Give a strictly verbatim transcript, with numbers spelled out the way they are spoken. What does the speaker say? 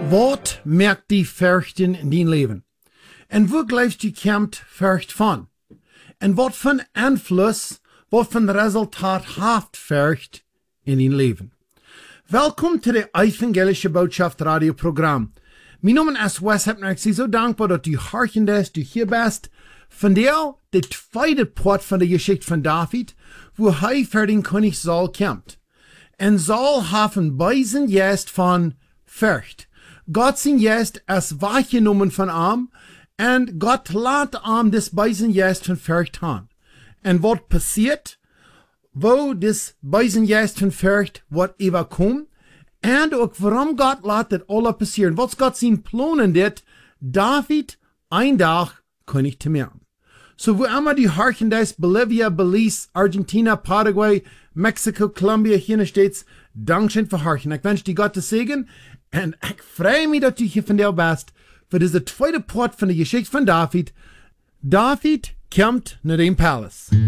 Wat merkt die Furchten in dein Leben? En wo glaubst du kommt Furcht von? En wat voor Einfluss, wat voor Resultat heeft Furcht in dein Leben? Welkom zu der Evangelische Botschaft Radioprogramm. Mein Name ist Wes Hepner. Ich bin so dankbar, dass du horchendest, du hier bist. Von der, der zweite Part von der Geschichte von David, wo er für den König Saul kommt. En Saul haben beisen jest von Furcht. Gott sind jest es wahrgenommen von ihm, und Gott lässt ihm das beisen jest von Furcht haben. Und was passiert, wo das beisen jest von Furcht wat überkommt, und auch warum Gott lässt das alles passieren. Was Gott sein Planen dit, David ein Tag König zu werden. So wo immer die Harchen des Bolivia, Belize, Argentina, Paraguay, Mexiko, Colombia, hier in den States, Dankeschön für Harchen. Ich wünsche dir Gottes Segen und ich freue mich, dass du hier von der bist, für diese zweite Part von der Geschichte von David. David kommt nach dem Palace.